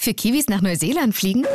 Für Kiwis nach Neuseeland fliegen?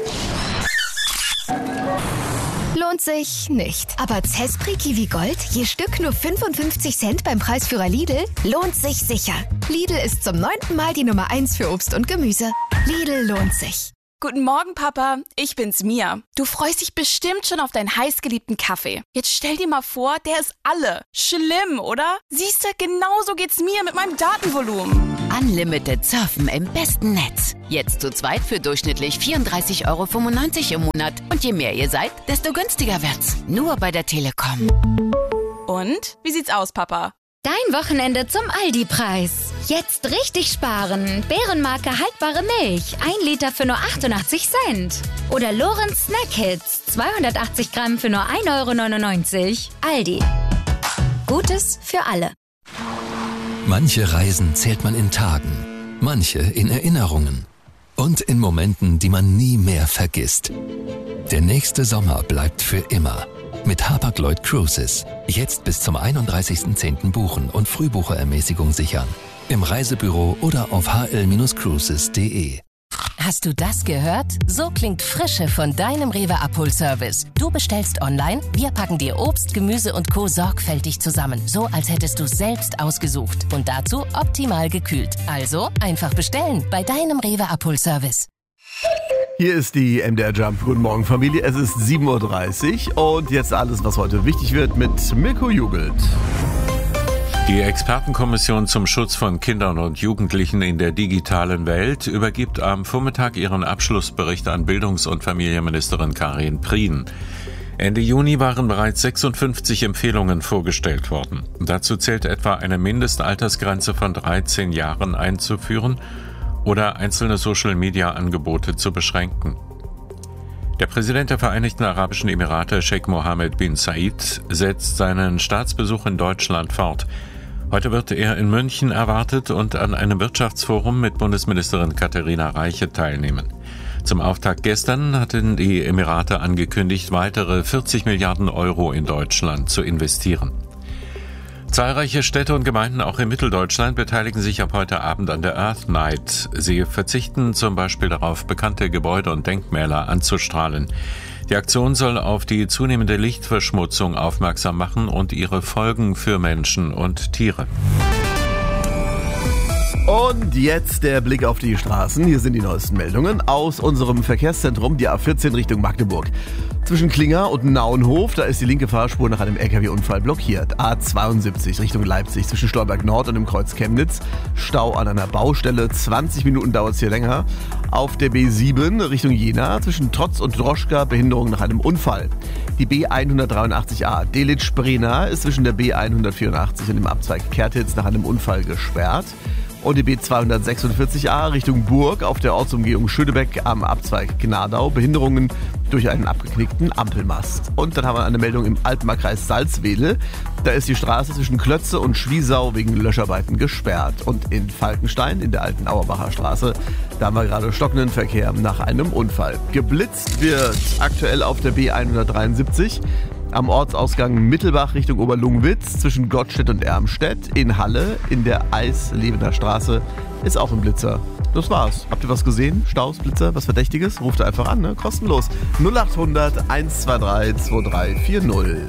Lohnt sich nicht. Aber Zespri Kiwi Gold, je Stück nur 55 Cent beim Preisführer Lidl, lohnt sich sicher. Lidl ist zum 9. Mal die Nummer 1 für Obst und Gemüse. Lidl lohnt sich. Guten Morgen, Papa. Ich bin's, Mia. Du freust dich bestimmt schon auf deinen heißgeliebten Kaffee. Jetzt stell dir mal vor, der ist alle. Schlimm, oder? Siehste, genauso geht's mir mit meinem Datenvolumen. Unlimited surfen im besten Netz. Jetzt zu zweit für durchschnittlich 34,95 € im Monat. Und je mehr ihr seid, desto günstiger wird's. Nur bei der Telekom. Und? Wie sieht's aus, Papa? Dein Wochenende zum Aldi-Preis. Jetzt richtig sparen. Bärenmarke haltbare Milch. 1 Liter für nur 88 Cent. Oder Lorenz Snack Hits. 280 Gramm für nur 1,99 €. Aldi. Gutes für alle. Manche Reisen zählt man in Tagen, manche in Erinnerungen und in Momenten, die man nie mehr vergisst. Der nächste Sommer bleibt für immer. Mit Hapag-Lloyd Cruises. Jetzt bis zum 31.10. buchen und Frühbucherermäßigung sichern. Im Reisebüro oder auf hl-cruises.de. Hast du das gehört? So klingt Frische von deinem Rewe-Abholservice. Du bestellst online, wir packen dir Obst, Gemüse und Co. sorgfältig zusammen. So, als hättest du es selbst ausgesucht. Und dazu optimal gekühlt. Also einfach bestellen bei deinem Rewe-Abholservice. Hier ist die MDR Jump. Guten Morgen, Familie. Es ist 7:30 Uhr und jetzt alles, was heute wichtig wird mit Mirko Jugelt. Die Expertenkommission zum Schutz von Kindern und Jugendlichen in der digitalen Welt übergibt am Vormittag ihren Abschlussbericht an Bildungs- und Familienministerin Karin Prien. Ende Juni waren bereits 56 Empfehlungen vorgestellt worden. Dazu zählt etwa eine Mindestaltersgrenze von 13 Jahren einzuführen oder einzelne Social-Media-Angebote zu beschränken. Der Präsident der Vereinigten Arabischen Emirate, Sheikh Mohammed bin Zayed, setzt seinen Staatsbesuch in Deutschland fort. Heute wird er in München erwartet und an einem Wirtschaftsforum mit Bundesministerin Katharina Reiche teilnehmen. Zum Auftakt gestern hatten die Emirate angekündigt, weitere 40 Milliarden € in Deutschland zu investieren. Zahlreiche Städte und Gemeinden auch in Mitteldeutschland beteiligen sich ab heute Abend an der Earth Night. Sie verzichten zum Beispiel darauf, bekannte Gebäude und Denkmäler anzustrahlen. Die Aktion soll auf die zunehmende Lichtverschmutzung aufmerksam machen und ihre Folgen für Menschen und Tiere. Und jetzt der Blick auf die Straßen. Hier sind die neuesten Meldungen aus unserem Verkehrszentrum, die A14 Richtung Magdeburg. Zwischen Klinger und Nauenhof, da ist die linke Fahrspur nach einem LKW-Unfall blockiert. A72 Richtung Leipzig zwischen Stolberg Nord und dem Kreuz Chemnitz. Stau an einer Baustelle, 20 Minuten dauert es hier länger. Auf der B7 Richtung Jena zwischen Trotz und Droschka Behinderung nach einem Unfall. Die B183a Delitzsch-Brena ist zwischen der B184 und dem Abzweig Kertitz nach einem Unfall gesperrt. Und die B246a Richtung Burg auf der Ortsumgehung Schönebeck am Abzweig Gnadau. Behinderungen durch einen abgeknickten Ampelmast. Und dann haben wir eine Meldung im Altmarkkreis Salzwedel. Da ist die Straße zwischen Klötze und Schwiesau wegen Löscharbeiten gesperrt. Und in Falkenstein, in der alten Auerbacher Straße, da haben wir gerade stockenden Verkehr nach einem Unfall. Geblitzt wird aktuell auf der B173. Am Ortsausgang Mittelbach Richtung Oberlungwitz zwischen Gottstedt und Ermstedt. In Halle in der Eislebener Straße ist auch ein Blitzer. Das war's. Habt ihr was gesehen? Staus, Blitzer, was Verdächtiges? Ruft einfach an, ne? Kostenlos. 0800 123 2340.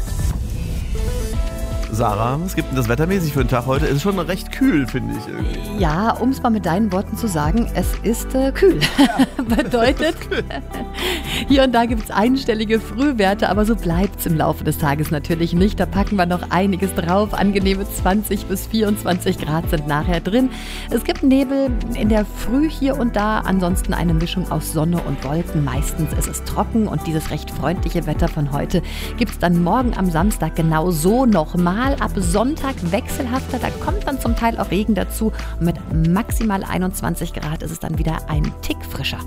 Sarah, was gibt denn das wettermäßig für einen Tag heute? Es ist schon recht kühl, finde ich irgendwie. Ja, um es mal mit deinen Worten zu sagen, es ist kühl. Bedeutet, hier und da gibt es einstellige Frühwerte, aber so bleibt es im Laufe des Tages natürlich nicht. Da packen wir noch einiges drauf. Angenehme 20 bis 24 Grad sind nachher drin. Es gibt Nebel in der Früh hier und da, ansonsten eine Mischung aus Sonne und Wolken. Meistens ist es trocken und dieses recht freundliche Wetter von heute gibt es dann morgen am Samstag genau so nochmal. Ab Sonntag wechselhafter, da kommt dann zum Teil auch Regen dazu. Und mit maximal 21 Grad ist es dann wieder ein Tick frischer.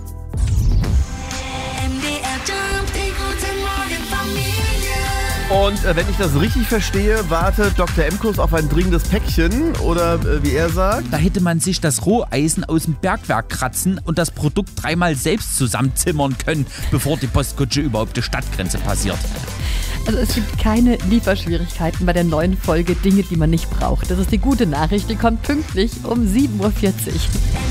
Und wenn ich das richtig verstehe, wartet Dr. Emkus auf ein dringendes Päckchen oder wie er sagt. Da hätte man sich das Roheisen aus dem Bergwerk kratzen und das Produkt dreimal selbst zusammenzimmern können, bevor die Postkutsche überhaupt die Stadtgrenze passiert. Also es gibt keine Lieferschwierigkeiten bei der neuen Folge Dinge, die man nicht braucht. Das ist die gute Nachricht, die kommt pünktlich um 7:40 Uhr.